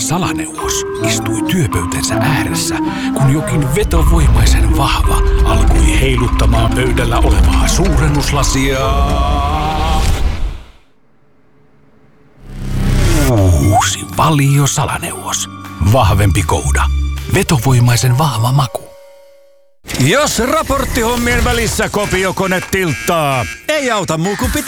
salaneuvos istui työpöytänsä ääressä, kun jokin vetovoimaisen vahva alkoi heiluttamaan pöydällä olevaa suurennuslasia. Uusi Valio salaneuvos. Vahvempi kouda. Vetovoimaisen vahva maku. Jos raporttihommien välissä kopiokone tilttaa, ei auta muu kuin pitää